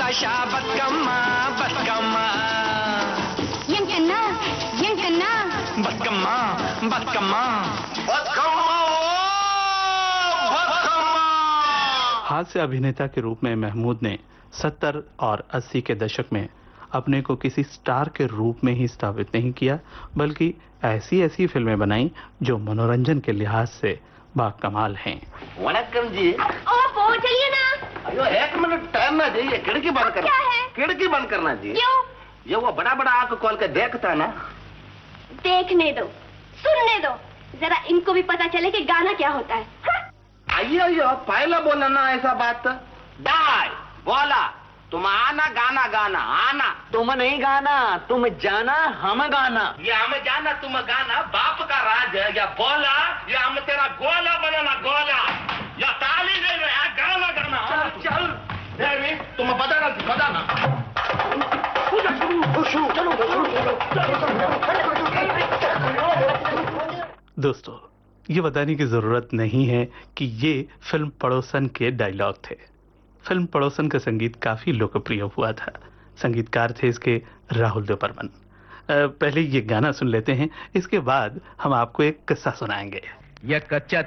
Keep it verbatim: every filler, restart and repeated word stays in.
భాషా బతుకమ్మ బతుకమ్మ ఎంకన్నా ఎంకన్నా బతుకమ్మ బతుకమ్మ బతుకమ్మ हास्य अभिनेता के रूप में महमूद ने सत्तर और अस्सी के दशक में अपने को किसी स्टार के रूप में ही स्थापित नहीं किया, बल्कि ऐसी ऐसी फिल्में बनाई जो मनोरंजन के लिहाज से बाकमाल हैं। वनक्कम जी। ओहो चलिए ना। अयो एक मिनट टाइम ना दीजिए, खिड़की बंद करना। क्या है? खिड़की बंद करना जी। क्यों? ये वो बड़ा बड़ा आंख खोल के देखता ना। देखने दो, सुनने दो, जरा इनको भी पता चले कि गाना क्या होता है। हाँ? अयो अयो पहले बोला ना ऐसा बात। दाई बोला तुम आना गाना गाना आना। तुम नहीं गाना, तुम जाना हम गाना। ये हम जाना तुम गाना बाप का राज है। या बोला या हम तेरा गोला बनाना गोला। या ताली दे रहे गाना गाना। चल देवी तुम बताना बताना। दोस्तों, ये बताने की जरूरत नहीं है कि ये फिल्म पड़ोसन के डायलॉग थे। फिल्म पड़ोसन का संगीत काफी लोकप्रिय हुआ था। संगीतकार थे इसके राहुल देवबर्मन। पहले ये गाना सुन लेते हैं, इसके बाद हम आपको एक किस्सा सुनाएंगे। यह कच्चा